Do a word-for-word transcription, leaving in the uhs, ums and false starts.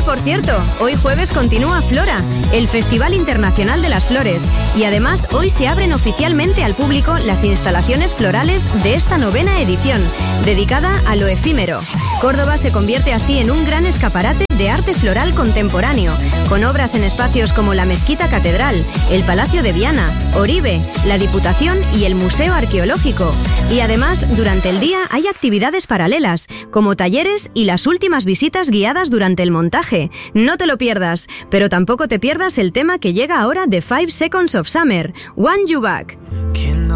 por cierto, hoy jueves continúa Flora, el Festival Internacional de las Flores, y además hoy se abren oficialmente al público las instalaciones florales de esta novena edición, dedicada a lo efímero. Córdoba se convierte así en un gran escaparate de arte floral contemporáneo, con obras en espacios como la Mezquita Catedral, el Palacio de Viana, Oribe, la Diputación y el Museo Arqueológico. Y además, durante el día hay actividades paralelas, como talleres y las últimas visitas guiadas durante el montaje. No te lo pierdas, pero tampoco te pierdas el tema que llega ahora de Five Seconds of Summer, Want You Back. ¿Quién no